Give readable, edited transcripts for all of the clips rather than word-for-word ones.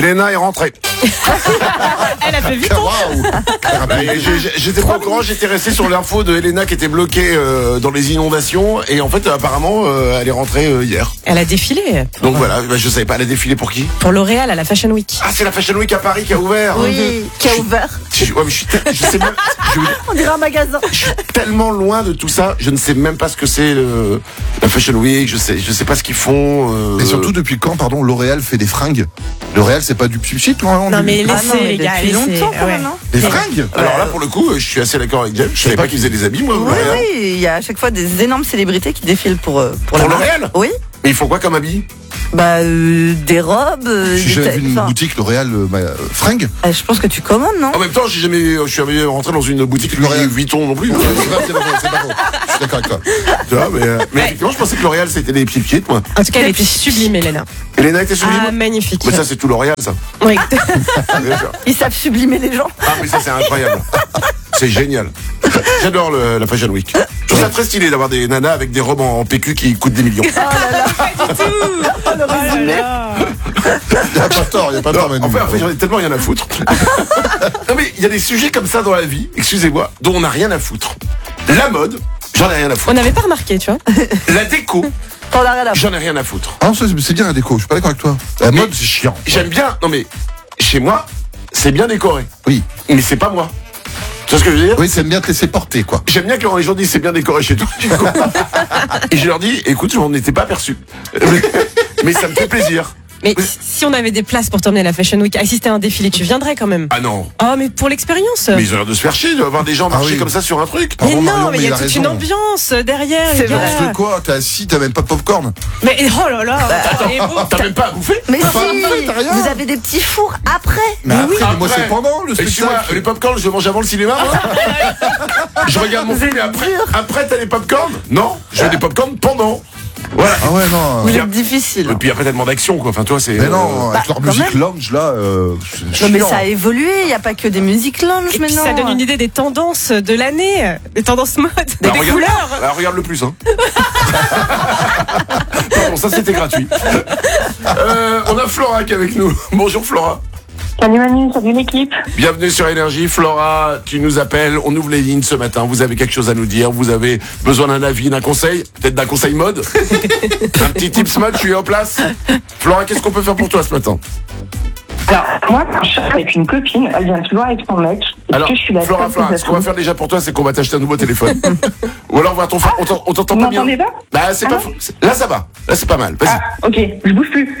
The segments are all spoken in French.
Elena est rentrée. Elle a fait vite. J'étais pas au courant, j'étais resté sur l'info de Elena qui était bloquée dans les inondations. Et en fait, apparemment, elle est rentrée hier. Elle a défilé. Donc voilà, je savais pas, elle a défilé pour qui? Pour L'Oréal à la Fashion Week. Ah, c'est la Fashion Week à Paris qui a ouvert. Oui, qui a ouvert. Ouais, mais je sais même. On dirait un magasin. Je suis tellement loin de tout ça, je ne sais même pas ce que c'est la Fashion Week, je sais pas ce qu'ils font. Et surtout, depuis quand, pardon, L'Oréal fait des fringues? L'Oréal, c'est pas du pchit, Non, mais laissez, les gars, depuis laissez. longtemps quand Ouais. même. Hein. Des fringues? Alors là, pour le coup, je suis assez d'accord avec James. Je savais pas qu'ils faisaient des habits, moi. Oui, L'Oréal. oui, il y a à chaque fois des énormes célébrités qui défilent pour la Pour marque. L'Oréal? Oui. Mais ils font quoi comme habits? Bah, des robes. J'ai jamais vu une enfin, boutique L'Oréal fringues. je pense que tu commandes, non? En même temps, je suis jamais rentré dans une boutique Louis Vuitton non plus. C'est pas faux. Je suis d'accord avec toi. Tu vois, mais effectivement, je pensais que L'Oréal c'était des pieds moi. En tout cas, elle était sublime, Elena. Elena était sublime. Ah, magnifique. Mais ça, c'est tout L'Oréal, ça. Oui. Bien sûr. Ils savent sublimer les gens. Ah, mais ça, c'est incroyable. C'est génial. J'adore la Fashion Week. Je trouve ça très stylé d'avoir des nanas avec des robes en PQ qui coûtent des millions. Le résumé. Il n'y a pas tort, Manu. En fait, j'en ai tellement rien à foutre. Non, mais il y a des sujets comme ça dans la vie, excusez-moi, dont on n'a rien à foutre. La mode, j'en ai rien à On foutre. n'avait pas remarqué, tu vois. La déco, T'en as rien à foutre. j'en ai rien à foutre. Ah non, c'est bien la déco, je suis pas d'accord avec toi. La mode, c'est chiant. J'aime bien, non mais, chez moi, c'est bien décoré. Oui. Mais c'est pas moi. Tu vois ce que je veux dire? Oui, c'est bien te laisser porter, quoi. J'aime bien que quand les gens disent c'est bien décoré chez toi. Et je leur dis, écoute, je m'en étais pas aperçu. Mais ça me fait plaisir. Mais si on avait des places pour t'emmener à la Fashion Week, assister à un défilé, tu viendrais quand même. Ah non. Oh, mais pour l'expérience. Mais ils ont l'air de se faire chier, de avoir des gens marcher oui. comme ça sur un truc. Mais Pardon, non, Marion, mais il y a a toute une raison. ambiance derrière. C'est les gars. vrai. Tu fais quoi? T'es assis, t'as même pas de popcorn. Mais oh là là. Et bon, T'as même pas à bouffer? Mais T'as si, pas fait, t'as rien. vous avez des petits fours après. Mais après, moi, Après. c'est pendant le Excuse-moi, spectacle. les popcorn, je mange avant le cinéma, moi. Je regarde mon film et après t'as les popcorn? Non, je veux des popcorn pendant. Voilà. Ah ouais, non. Vous êtes difficile. Et puis après tellement d'action, quoi. Enfin, toi, c'est. Mais non, avec leur quand musique même. lounge, là, c'est Non, mais chiant. ça a évolué. Il n'y a pas que des musiques lounge et puis maintenant. ça donne une idée des tendances de l'année, des tendances mode, des regarde, couleurs. alors, regarde le plus, hein. Pardon, ça c'était gratuit. On a Flora qui est avec nous. Bonjour Flora. Salut Manu, salut l'équipe. Bienvenue sur Énergie. Flora, tu nous appelles. On ouvre les lignes ce matin. Vous avez quelque chose à nous dire. Vous avez besoin d'un avis, d'un conseil. Peut-être d'un conseil mode. Un petit tips mode, tu es en place. Flora, qu'est-ce qu'on peut faire pour toi ce matin? Alors, moi, quand je suis avec une copine, elle vient toujours avec son mec. Est-ce Alors, que je suis la Flora, seule ce qu'on va faire déjà pour toi, c'est qu'on va t'acheter un nouveau téléphone. Ou alors, on t'entend Vous pas bien. m'entendez pas? Bah, c'est pas fou. Là, ça va. Là, c'est pas mal. Vas-y. Ah, ok, je bouge plus.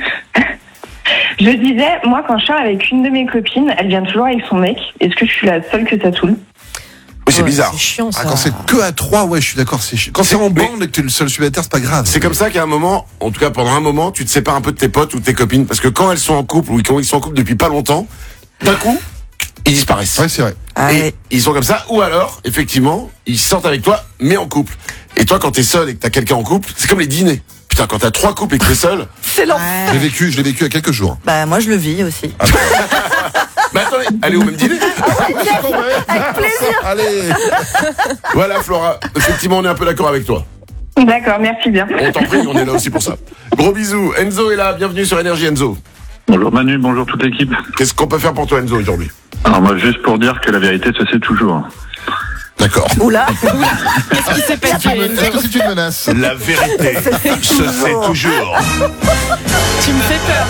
Je disais, moi, quand je sors avec une de mes copines, elle vient toujours avec son mec. Est-ce que je suis la seule que ça saoule? Oui, c'est Ouais, bizarre. C'est chiant ça. Ah, quand c'est que à 3, ouais, je suis d'accord, c'est chiant. Quand c'est en Mais- bande et que t'es le seul célibataire, c'est pas grave. C'est comme ça qu'à un moment, en tout cas pendant un moment, tu te sépares un peu de tes potes ou de tes copines. Parce que quand elles sont en couple ou quand ils sont en couple depuis pas longtemps, d'un coup, ils disparaissent. Ouais, c'est vrai. Ah Et ouais. ils sont comme ça. Ou alors, effectivement, ils sortent avec toi, mais en couple. Et toi, quand t'es seul et que t'as quelqu'un en couple, c'est comme les dîners. Putain, quand t'as 3 couples et que t'es seul. C'est l'enfer. Je l'ai vécu il y a quelques jours. Bah, moi, je le vis aussi. Mais attendez, allez au même dîner. Avec plaisir. Allez. Voilà, Flora. Effectivement, on est un peu d'accord avec toi. D'accord, merci bien. On t'en prie, on est là aussi pour ça. Gros bisous. Enzo est là. Bienvenue sur Énergie, Enzo. Bonjour Manu, bonjour toute l'équipe. Qu'est-ce qu'on peut faire pour toi, Enzo, aujourd'hui? Alors moi juste pour dire que la vérité se sait toujours. D'accord. Oula. Qu'est-ce qui s'est passé, Est-ce que c'est une menace? La vérité se sait toujours. Tu me fais peur,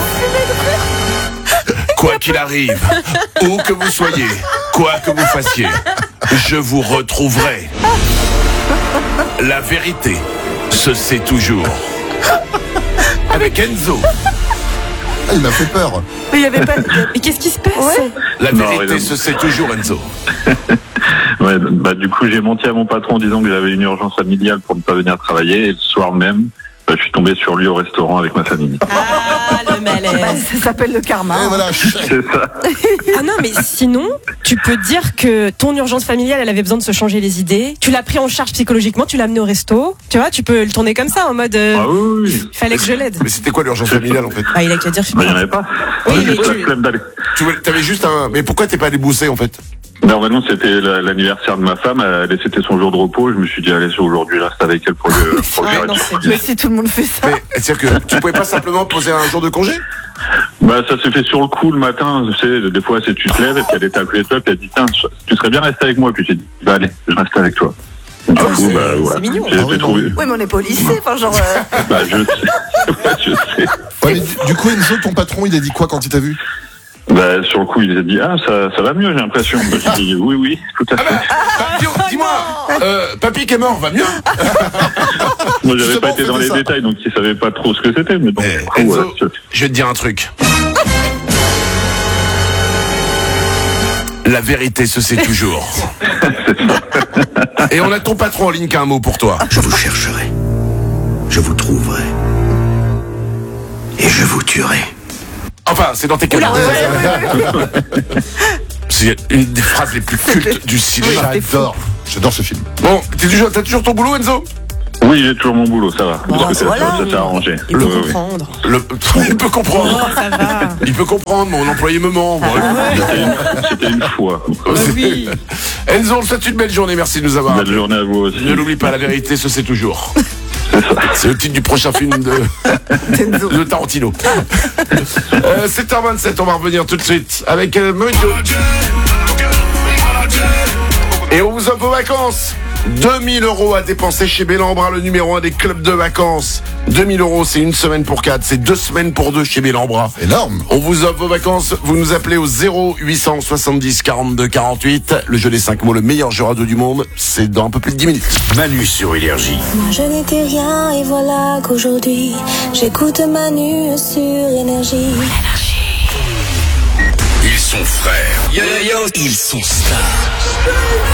Enzo. Quoi qu'il arrive, où que vous soyez, quoi que vous fassiez, je vous retrouverai. La vérité se sait toujours. Avec Enzo. Ah, il m'a fait peur. Mais il y avait pas. Mais qu'est-ce qui se passe? Ouais. La Non, vérité mais non. se sait toujours, Enzo. Ouais, bah du coup j'ai menti à mon patron en disant que j'avais une urgence familiale pour ne pas venir travailler et le soir même, je suis tombé sur lui au restaurant avec ma famille. Ah, le Bah, malaise. ça s'appelle le karma. Et hein. voilà, C'est ça. Ah non, mais sinon, tu peux dire que ton urgence familiale, elle avait besoin de se changer les idées. Tu l'as pris en charge psychologiquement, tu l'as amené au resto. Tu vois, tu peux le tourner comme ça, en mode, Ah oui, oui. il fallait que je l'aide. Mais c'était quoi l'urgence familiale, en fait? Ah, il a qu'à dire. Bah il n'y en avait pas. Oui, J'ai mais juste la tu- flemme d'aller. T'avais juste un... Mais pourquoi t'es pas allé bosser, en fait? Normalement c'était l'anniversaire de ma femme, c'était son jour de repos, je me suis dit allez c'est aujourd'hui, je reste avec elle pour le Ouais, gérer non, tout. c'est Mais si tout le monde fait ça. Mais c'est-à-dire que tu pouvais pas simplement poser un jour de congé? Bah Bah, ça s'est fait sur le coup le matin, tu sais, des fois, tu te lèves et puis elle était à côté de toi, puis elle dit, tiens, tu serais bien resté avec moi, puis j'ai dit, bah, allez, je reste avec toi. Du coup, bah, voilà. C'est mignon. J'ai trouvé. Oui, mais on n'est pas au lycée, enfin, genre. Bah, je sais. Ouais, je sais. Ouais, mais du coup, Enzo, ton patron, il a dit quoi quand il t'a vu? Bah, sur le coup, il a dit, ah, ça va mieux, j'ai l'impression. Bah, j'ai dit, oui, tout à fait. Dis-moi, papy qui est mort, va mieux? Moi, j'avais Justement, pas été dans faites les ça. détails, donc il savait pas trop ce que c'était, mais donc, du coup, Enzo, voilà, je vais te dire un truc. La vérité se sait toujours. Et on a ton patron en ligne qui a un mot pour toi. Je vous chercherai. Je vous trouverai. Et je vous tuerai. Enfin, c'est dans tes canaux. C'est une des phrases les plus cultes du cinéma. J'adore ce film. Bon, t'as toujours ton boulot, Enzo? Oui, j'ai toujours mon boulot, ça va. Bon, Parce que voilà. ça s'est arrangé. Il peut Oui, oui. comprendre. Il peut comprendre. Ça va. Il peut comprendre, mon employé me ment. Bon, C'était une fois. Oui. Enzo, on te souhaite une belle journée, merci de nous avoir Belle appelés. journée à vous aussi. Ne l'oublie pas, la vérité se sait toujours. C'est le titre du prochain film de Tarantino. 7h27, on va revenir tout de suite avec Mojo. Et on vous offre vos vacances. 2000 € à dépenser chez Bellambra, le numéro 1 des clubs de vacances. 2000 €, c'est une semaine pour 4, c'est 2 semaines pour 2 chez Bellambra. Énorme. On vous offre vos vacances, vous nous appelez au 0870 42 48. Le jeu des 5 mots, le meilleur jeu radio du monde, c'est dans un peu plus de 10 minutes. Manu sur Énergie. Moi je n'étais rien et voilà qu'aujourd'hui j'écoute Manu sur Énergie. Ils sont frères. Yo yo yo. Ils sont stars.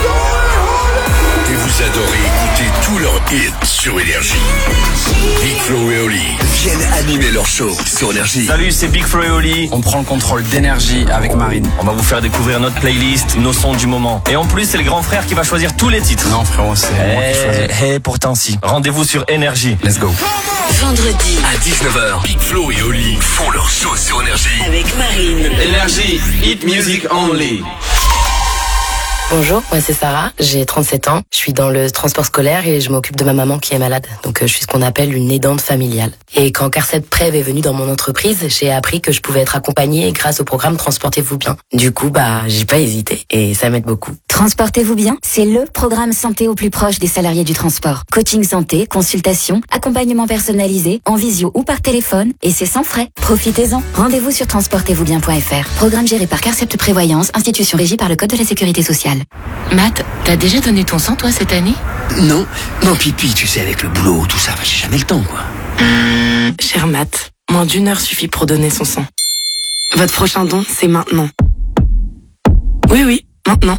Et vous adorez écouter tous leurs hits sur Énergie. Big Flo et Oli viennent animer leur show sur Énergie. Salut, c'est Big Flo et Oli. On prend le contrôle d'Énergie avec Marine. On va vous faire découvrir notre playlist, nos sons du moment. Et en plus, c'est le grand frère qui va choisir tous les titres. Non, frérot, c'est moi qui choisis. Pourtant si. Rendez-vous sur Énergie. Let's go. Vendredi À 19h, Big Flo et Oli font leur show sur Énergie. avec Marine. Énergie, hit music only. Bonjour, moi c'est Sarah, j'ai 37 ans, je suis dans le transport scolaire et je m'occupe de ma maman qui est malade. Donc je suis ce qu'on appelle une aidante familiale. Et quand Carcet Prev est venu dans mon entreprise, j'ai appris que je pouvais être accompagnée grâce au programme Transportez-vous bien. Du coup, j'ai pas hésité et ça m'aide beaucoup. Transportez-vous bien, c'est le programme santé au plus proche des salariés du transport. Coaching santé, consultation, accompagnement personnalisé, en visio ou par téléphone, et c'est sans frais. Profitez-en. Rendez-vous sur transportez-vous-bien.fr. Programme géré par Carcept Prévoyance, institution régie par le Code de la Sécurité sociale. Matt, t'as déjà donné ton sang toi cette année? Non, pipi, tu sais, avec le boulot, tout ça, j'ai jamais le temps, quoi. Cher Matt, moins d'1 heure suffit pour donner son sang. Votre prochain don, c'est maintenant. Oui, maintenant.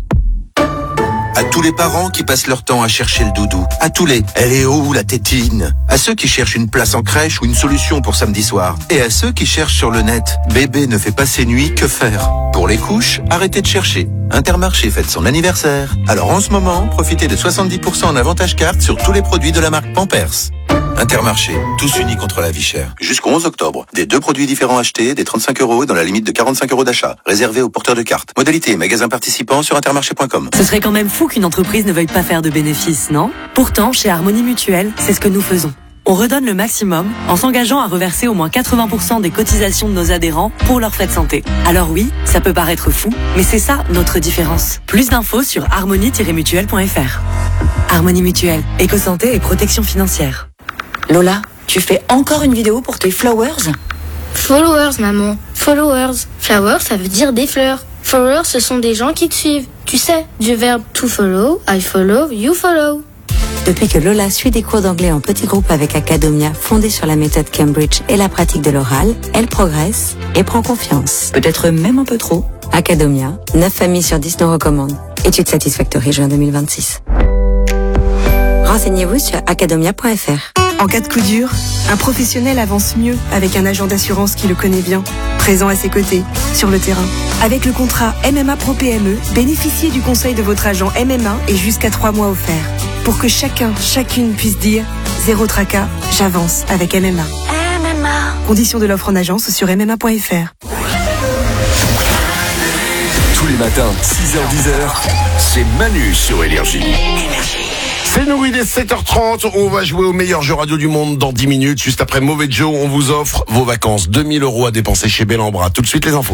À tous les parents qui passent leur temps à chercher le doudou. À tous les « elle est où la tétine ?» À ceux qui cherchent une place en crèche ou une solution pour samedi soir. Et à ceux qui cherchent sur le net « bébé ne fait pas ses nuits, que faire ?» Pour les couches, arrêtez de chercher. Intermarché fête son anniversaire. Alors en ce moment, profitez de 70% en avantage carte sur tous les produits de la marque Pampers. Intermarché, tous unis contre la vie chère. Jusqu'au 11 octobre, des 2 produits différents achetés, des 35 € dans la limite de 45 € d'achat. Réservé aux porteurs de cartes. Modalité et magasins participants sur intermarché.com. Ce serait quand même fou qu'une entreprise ne veuille pas faire de bénéfices, non? Pourtant, chez Harmonie Mutuelle, c'est ce que nous faisons. On redonne le maximum en s'engageant à reverser au moins 80% des cotisations de nos adhérents pour leurs frais de santé. Alors oui, ça peut paraître fou, mais c'est ça notre différence. Plus d'infos sur harmonie-mutuelle.fr. Harmonie Mutuelle, éco-santé et protection financière. Lola, tu fais encore une vidéo pour tes flowers? Followers, maman. Followers. Flowers, ça veut dire des fleurs. Followers, ce sont des gens qui te suivent. Tu sais, du verbe to follow, I follow, you follow. Depuis que Lola suit des cours d'anglais en petit groupe avec Academia, fondée sur la méthode Cambridge et la pratique de l'oral, elle progresse et prend confiance. Peut-être même un peu trop. Academia, 9 familles sur 10 nous recommandent. Étude Satisfactory juin 2026. Renseignez-vous sur academia.fr. En cas de coup dur, un professionnel avance mieux avec un agent d'assurance qui le connaît bien, présent à ses côtés, sur le terrain. Avec le contrat MMA Pro PME, bénéficiez du conseil de votre agent MMA et jusqu'à 3 mois offerts. Pour que chacune puisse dire « Zéro tracas, j'avance avec MMA ». Conditions de l'offre en agence sur MMA.fr. Tous les matins, 6h-10h, c'est Manu sur Énergie. C'est nous, il est 7h30. On va jouer au meilleur jeu radio du monde dans 10 minutes. Juste après Mauvais Joe, on vous offre vos vacances. 2000 € à dépenser chez Bellambra. Tout de suite, les infos.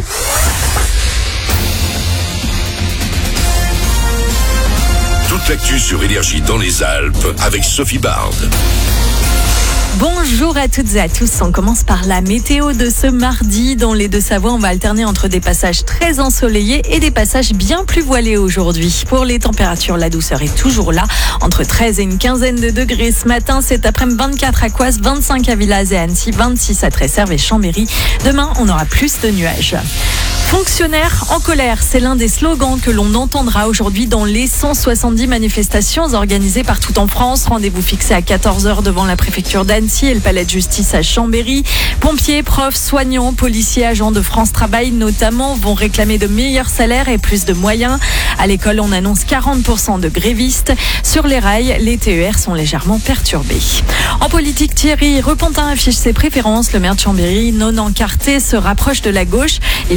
Toute l'actu sur Énergie dans les Alpes avec Sophie Bard. Bonjour à toutes et à tous, on commence par la météo de ce mardi. Dans les Deux-Savoies, on va alterner entre des passages très ensoleillés et des passages bien plus voilés aujourd'hui. Pour les températures, la douceur est toujours là, entre 13 et une quinzaine de degrés ce matin. Cet après-midi, 24 à Coise, 25 à Villaz et Annecy, 26 à Tresserve et Chambéry. Demain, on aura plus de nuages. Fonctionnaires en colère, c'est l'un des slogans que l'on entendra aujourd'hui dans les 170 manifestations organisées partout en France. Rendez-vous fixé à 14h devant la préfecture d'Annecy et le palais de justice à Chambéry. Pompiers, profs, soignants, policiers, agents de France Travail notamment vont réclamer de meilleurs salaires et plus de moyens. À l'école, on annonce 40% de grévistes. Sur les rails, les TER sont légèrement perturbés. En politique, Thierry Repentin affiche ses préférences. Le maire de Chambéry, non encarté, se rapproche de la gauche.